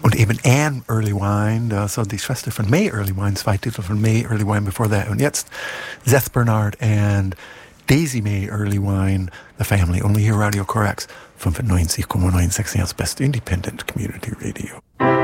Und eben Anne Earlywine, also die Schwester von May Earlywine, 2 Titel von May Earlywine bevor that. Und jetzt Seth Bernard and Daisy May Earlywine, The Family. Only here Radio Corax 95,96 als best independent community radio.